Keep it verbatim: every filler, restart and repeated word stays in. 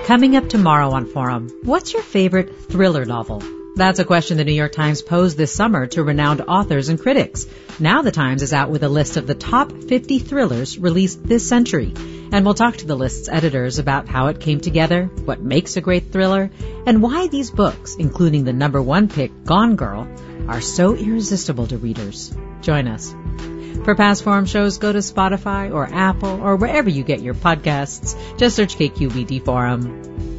Coming up tomorrow on Forum, what's your favorite thriller novel? That's a question the New York Times posed this summer to renowned authors and critics. Now the Times is out with a list of the top fifty thrillers released this century. And we'll talk to the list's editors about how it came together, what makes a great thriller, and why these books, including the number one pick, Gone Girl, are so irresistible to readers. Join us. For past Forum shows, go to Spotify or Apple or wherever you get your podcasts. Just search K Q B D Forum.